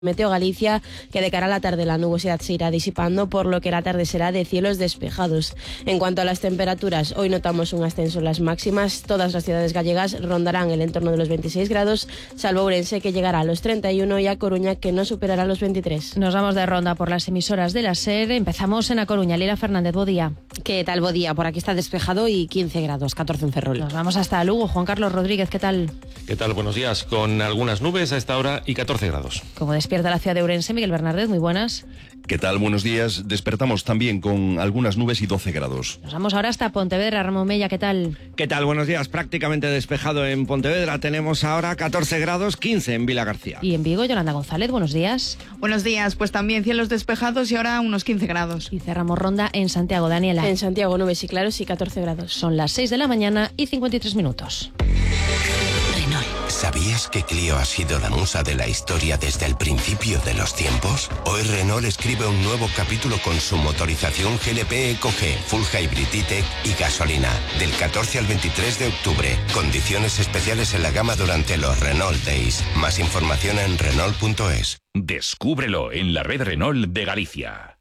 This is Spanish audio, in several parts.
Meteo Galicia, que de cara a la tarde la nubosidad se irá disipando, por lo que la tarde será de cielos despejados. En cuanto a las temperaturas, hoy notamos un ascenso en las máximas. Todas las ciudades gallegas rondarán el entorno de los 26 grados, salvo Ourense, que llegará a los 31, y a Coruña, que no superará los 23. Nos vamos de ronda por las emisoras de la SER. Empezamos en A Coruña. Lila Fernández, buen día. ¿Qué tal, buen día? Por aquí está despejado y 15 grados, 14 en Ferrol. Nos vamos hasta Lugo. Juan Carlos Rodríguez, ¿qué tal? ¿Qué tal? Buenos días. Con algunas nubes a esta hora y 14 grados. Como despierta la ciudad de Ourense, Miguel Bernardez, muy buenas. ¿Qué tal? Buenos días. Despertamos también con algunas nubes y 12 grados. Nos vamos ahora hasta Pontevedra. Ramón Mella, ¿qué tal? ¿Qué tal? Buenos días. Prácticamente despejado en Pontevedra. Tenemos ahora 14 grados, 15 en Vilagarcía. Y en Vigo, Yolanda González, buenos días. Buenos días. Pues también cielos despejados y ahora unos 15 grados. Y cerramos ronda en Santiago. Daniela. En Santiago, nubes y claros y 14 grados. Son las 6 de la mañana y 53 minutos. ¿Sabías que Clio ha sido la musa de la historia desde el principio de los tiempos? Hoy Renault escribe un nuevo capítulo con su motorización GLP EcoG, Full Hybrid E-Tech y gasolina. Del 14 al 23 de octubre. Condiciones especiales en la gama durante los Renault Days. Más información en Renault.es. Descúbrelo en la red Renault de Galicia.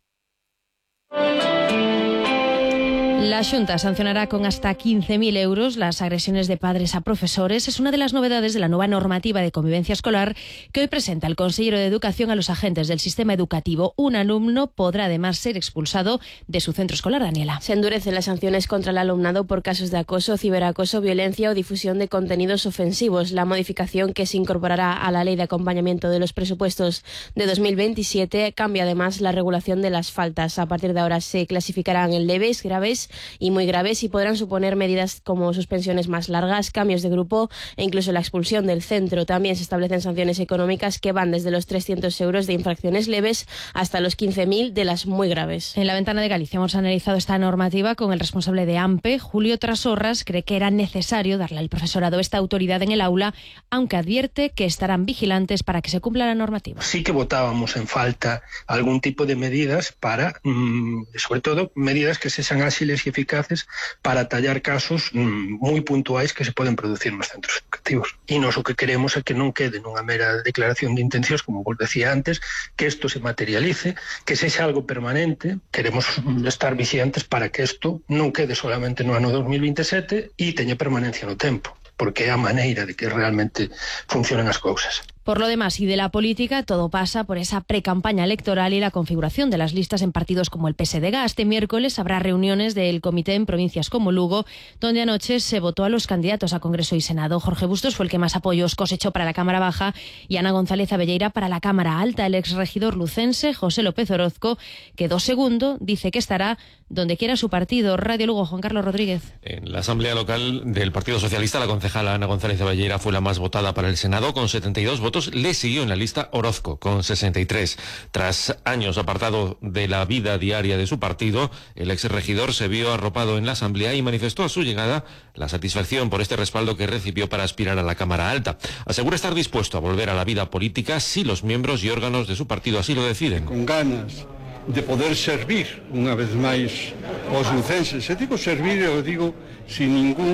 La Xunta sancionará con hasta 15.000 euros las agresiones de padres a profesores. Es una de las novedades de la nueva normativa de convivencia escolar que hoy presenta el consejero de Educación a los agentes del sistema educativo. Un alumno podrá además ser expulsado de su centro escolar. Daniela. Se endurecen las sanciones contra el alumnado por casos de acoso, ciberacoso, violencia o difusión de contenidos ofensivos. La modificación, que se incorporará a la Ley de Acompañamiento de los Presupuestos de 2027, cambia además la regulación de las faltas. A partir de ahora se clasificarán en leves, graves y muy graves, y podrán suponer medidas como suspensiones más largas, cambios de grupo e incluso la expulsión del centro. También se establecen sanciones económicas que van desde los 300 euros de infracciones leves hasta los 15.000 de las muy graves. En la Ventana de Galicia hemos analizado esta normativa con el responsable de AMPE, Julio Trasorras. Cree que era necesario darle al profesorado esta autoridad en el aula, aunque advierte que estarán vigilantes para que se cumpla la normativa. Sí que votábamos en falta algún tipo de medidas para, sobre todo, medidas que sean ágiles y eficaces para tallar casos moi puntuais que se poden producir nos centros educativos. E nós o que queremos é que non quede nunha mera declaración de intencións, como vos decía antes, que isto se materialice, que sexa algo permanente. Queremos estar vigilantes para que isto non quede solamente no ano 2027 e teña permanencia no tempo, porque é a maneira de que realmente funcionan as cousas. Por lo demás, y de la política, todo pasa por esa precampaña electoral y la configuración de las listas en partidos como el PSDG. Este miércoles habrá reuniones del comité en provincias como Lugo, donde anoche se votó a los candidatos a Congreso y Senado. Jorge Bustos fue el que más apoyos cosechó para la Cámara Baja y Ana González Abelleira para la Cámara Alta. El exregidor lucense, José López Orozco, quedó segundo. Dice que estará donde quiera su partido. Radio Lugo, Juan Carlos Rodríguez. En la Asamblea Local del Partido Socialista, la concejala Ana González Abelleira fue la más votada para el Senado, con 72 votos. Le siguió en la lista Orozco, con 63. Tras años apartado de la vida diaria de su partido, el exregidor se vio arropado en la Asamblea y manifestó a su llegada la satisfacción por este respaldo que recibió para aspirar a la Cámara Alta. Asegura estar dispuesto a volver a la vida política si los miembros y órganos de su partido así lo deciden. Con ganas de poder servir unha vez máis aos lucenses. Se digo servir, eu digo sin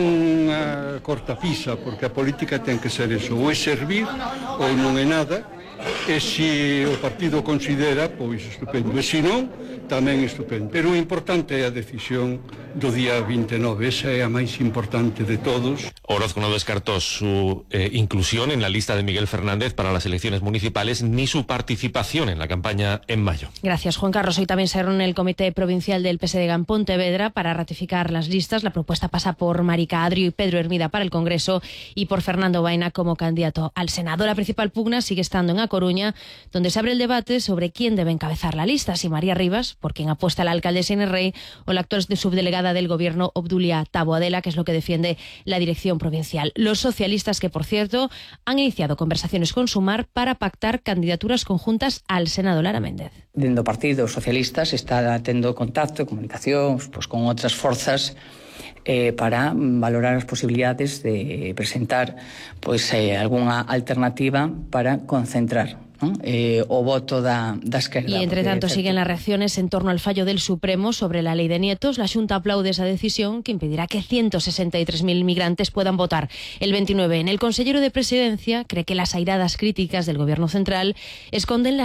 ninguna cortapisa, porque a política ten que ser eso, ou é servir ou non é nada, e se o partido considera, pois estupendo, e se non, tamén estupendo. Pero o importante é a decisión do día 29, esa é a máis importante de todos. Orozco no descartó su inclusión en la lista de Miguel Fernández para las elecciones municipales ni su participación en la campaña en mayo. Gracias, Juan Carlos. Hoy también se reúne el Comité Provincial del PSDG en Pontevedra para ratificar las listas. La propuesta pasa por Marica Adrio y Pedro Hermida para el Congreso y por Fernando Baena como candidato al Senado. La principal pugna sigue estando en A Coruña, donde se abre el debate sobre quién debe encabezar la lista, si María Rivas, por quien apuesta la alcaldesa Inés Rey, o la actual subdelegada del Gobierno, Obdulia Taboadela, que es lo que defiende la dirección provincial. Los socialistas, que por cierto han iniciado conversaciones con Sumar para pactar candidaturas conjuntas al Senado. Lara Méndez. Dentro do Partido Socialista se está tendo contacto e comunicación con outras forzas para valorar as posibilidades de presentar algunha alternativa para concentrar o voto da esquerda. Y entre tanto siguen las reacciones en torno al fallo del Supremo sobre la ley de nietos. La Xunta aplaude esa decisión que impedirá que 163.000 migrantes puedan votar el 29. El consellero de Presidencia cree que las airadas críticas del Gobierno central esconden